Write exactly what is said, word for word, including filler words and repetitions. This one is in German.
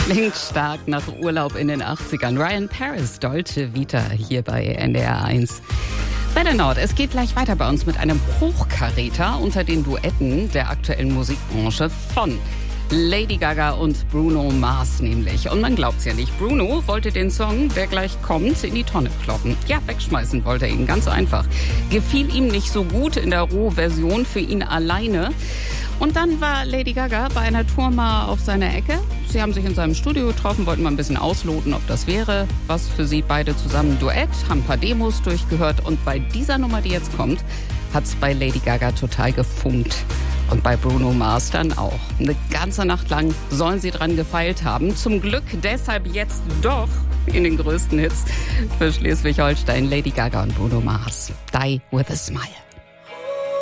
Klingt stark nach Urlaub in den achtzigern. Ryan Paris, Dolce Vita, hier bei N D R eins. Welle Nord, es geht gleich weiter bei uns mit einem Hochkaräter unter den Duetten der aktuellen Musikbranche von Lady Gaga und Bruno Mars nämlich. Und man glaubt's ja nicht, Bruno wollte den Song, der gleich kommt, in die Tonne kloppen. Ja, wegschmeißen wollte er ihn, ganz einfach. Gefiel ihm nicht so gut in der Rohversion für ihn alleine. Und dann war Lady Gaga bei einer Tour mal auf seiner Ecke. Sie haben sich in seinem Studio getroffen, wollten mal ein bisschen ausloten, ob das wäre was für sie beide zusammen. Duett, haben ein paar Demos durchgehört. Und bei dieser Nummer, die jetzt kommt, hat's bei Lady Gaga total gefunkt. Und bei Bruno Mars dann auch. Eine ganze Nacht lang sollen sie dran gefeilt haben. Zum Glück deshalb jetzt doch in den größten Hits für Schleswig-Holstein Lady Gaga und Bruno Mars. Die with a Smile.